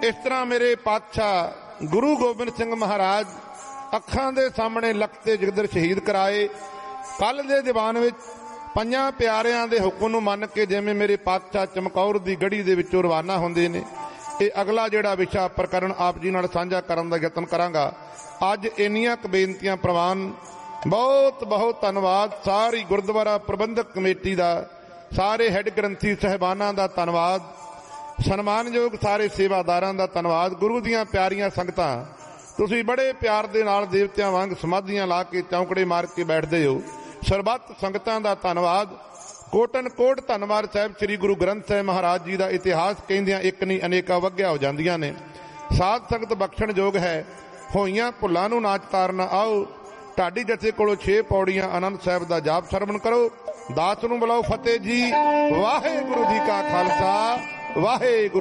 इस तरह मेरे पातशाह गुरु गोबिंद सिंह महाराज अखां दे सामने लखते जिगदर शहीद कराए। कल दे दीवान विच पंजां प्यारियां दे हुक्म नूं मन के जिवें मेरे पातशाह चमकौर दी गढ़ी दे विचों रवाना हुंदे ने, ये अगला जिहड़ा विशा प्रकरण आप जी नाल साझा करन दा यतन करांगा। अज इन्नियां क बेनतियां प्रवान। बहुत बहुत धन्नवाद सारी गुरुद्वारा प्रबंधक कमेटी दा, सारे हैड ग्रंथी साहिबानां दा धन्नवाद, सन्मानयोग सारे सेवादारां दा धन्नवाद। गुरु दीयां प्यारियां संगतां, तुसीं बड़े प्यार दे नाल देवतियां वांग समाधियां ला के चौंकड़े मार के बैठदे हो। सरबत संगतां दा धन्नवाद, कोटन कोट धन्नवाद साहिब। श्री गुरु ग्रंथ साहिब महाराज जी का इतिहास कहंदियां एक नहीं अनेका वग्या हो जांदियां ने। साध संगत बख्शण योग है, होइयां भुल्लां नूं ना तारना। आओ ढाडी जथे कोलों 6 पौड़ियां आनंद साहिब का जाप सरवण करो। दास नूं बुलाओ फतेह जी। वाहिगुरू जी का खालसा, वाहिगुरू।